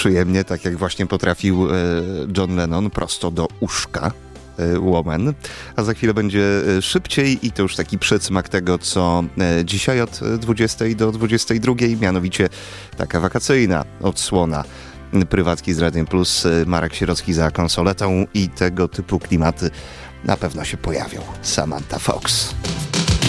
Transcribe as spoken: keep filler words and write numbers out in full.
przyjemnie, tak jak właśnie potrafił John Lennon, prosto do uszka. Woman, a za chwilę będzie szybciej i to już taki przedsmak tego, co dzisiaj od dwudziestej do dwudziestej drugiej, mianowicie taka wakacyjna odsłona prywatki z Radiem Plus, Marek Sierocki za konsoletą i tego typu klimaty na pewno się pojawią. Samantha Fox.